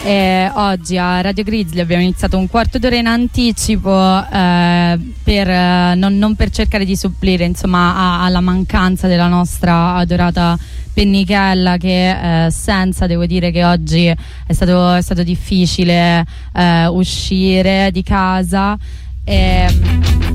Oggi a Radio Grizzly abbiamo iniziato un quarto d'ora in anticipo non per cercare di supplire insomma alla mancanza della nostra adorata Pennichella, che senza devo dire che oggi è stato difficile uscire di casa.